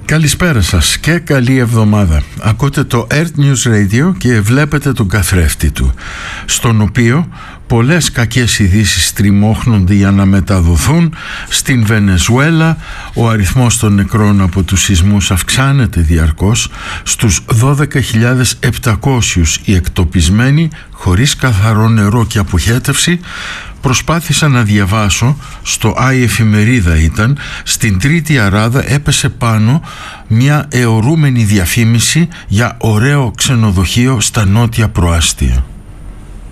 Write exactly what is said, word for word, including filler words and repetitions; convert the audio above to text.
Καλησπέρα σας και καλή εβδομάδα. Ακούτε το Earth News Radio και βλέπετε τον καθρέφτη του, στον οποίο πολλές κακές ειδήσεις τριμώχνονται για να μεταδοθούν. Στην Βενεζουέλα ο αριθμός των νεκρών από τους σεισμούς αυξάνεται διαρκώς. Στους δώδεκα χιλιάδες επτακόσιους οι εκτοπισμένοι χωρίς καθαρό νερό και αποχέτευση. Προσπάθησα να διαβάσω, στο Άι εφημερίδα ήταν, στην Τρίτη Αράδα έπεσε πάνω μια αιωρούμενη διαφήμιση για ωραίο ξενοδοχείο στα νότια προάστια.